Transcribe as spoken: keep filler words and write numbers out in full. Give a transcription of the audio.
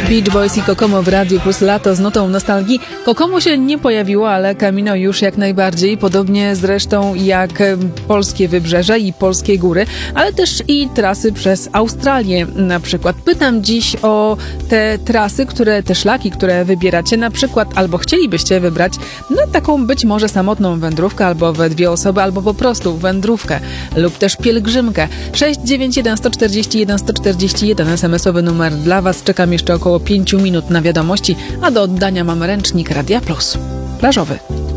Beach Boys i Kokomo w Radiu Plus Lato z notą nostalgii. Kokomo się nie pojawiło, ale Camino już jak najbardziej, podobnie zresztą jak polskie wybrzeże i polskie góry, ale też i trasy przez Australię na przykład. Pytam dziś o te trasy, które, te szlaki, które wybieracie na przykład albo chcielibyście wybrać na taką być może samotną wędrówkę, albo we dwie osoby, albo po prostu wędrówkę lub też pielgrzymkę. sześć dziewięć jeden sto czterdzieści jeden sto czterdzieści jeden es em esowy numer dla Was. Czekam jeszcze około pięciu minut na wiadomości, a do oddania mamy ręcznik Radia Plus. Plażowy.